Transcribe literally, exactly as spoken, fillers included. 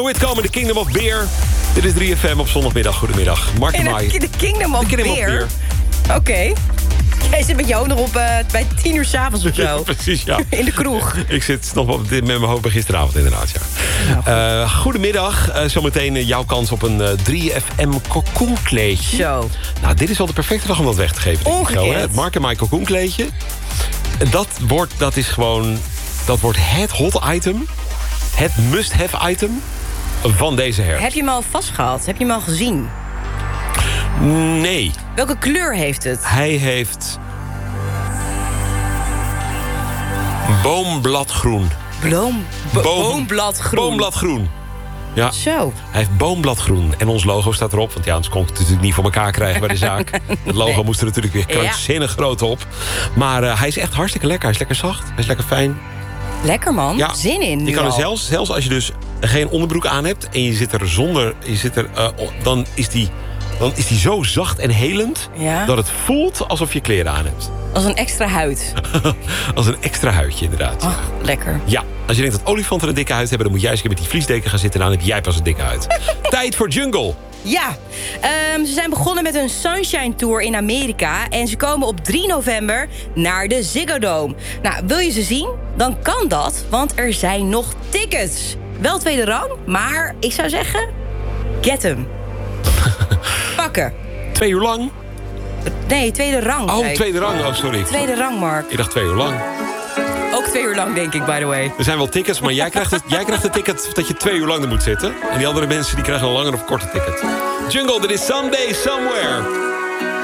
It komen, de Kingdom of Beer. Dit is drie F M op zondagmiddag. Goedemiddag. Mark en Mai. De Kingdom of de Kingdom Beer? Oké. Okay. Jij zit met je hoofd nog op uh, bij tien uur 's avonds of zo. Ja, precies, ja. In de kroeg. Ik zit nog op dit met mijn hoofd bij gisteravond inderdaad, ja. Nou, uh, goedemiddag. Uh, zometeen uh, jouw kans op een uh, drie F M cocoenkleedje. Zo. Nou, dit is wel de perfecte dag om dat weg te geven. Ongekend. Zo, hè? Het Mark en Mai cocoenkleedje. Dat wordt, dat is gewoon... Dat wordt het hot item. Het must-have item van deze herfst. Heb je hem al vastgehad? Heb je hem al gezien? Nee. Welke kleur heeft het? Hij heeft... Boombladgroen. Bloom, bo Boom, boombladgroen. Boombladgroen. Ja. Zo. Hij heeft boombladgroen. En ons logo staat erop. Want ja, anders kon ik het natuurlijk niet voor elkaar krijgen bij de zaak. Het logo nee. moest er natuurlijk weer krankzinnig ja. groot op. Maar uh, hij is echt hartstikke lekker. Hij is lekker zacht. Hij is lekker fijn. Lekker man. Ja. Zin in. Je kan er al. zelfs, zelfs als je dus geen onderbroek aan hebt... en je zit er zonder... Je zit er, uh, dan is die... Dan is die zo zacht en helend... Ja. dat het voelt alsof je kleren aan hebt. Als een extra huid. Als een extra huidje, inderdaad. Oh, lekker. Ja, als je denkt dat olifanten een dikke huid hebben... dan moet jij eens met die vliesdeken gaan zitten... en dan heb jij pas een dikke huid. Tijd voor Jungle. Ja, um, ze zijn begonnen met een Sunshine Tour in Amerika... en ze komen op drie november naar de Ziggo Dome. Nou, wil je ze zien? Dan kan dat, want er zijn nog tickets. Wel tweede rang, maar ik zou zeggen... get hem. Pakken. Twee uur lang? Nee, tweede rang. Oh, tweede rang. Oh, sorry. Tweede rang, Mark. Ik dacht twee uur lang. Ook twee uur lang, denk ik, by the way. Er zijn wel tickets, maar jij krijgt het, jij krijgt het ticket dat je twee uur lang er moet zitten. En die andere mensen die krijgen een langer of korter ticket. Jungle, dit is Someday Somewhere.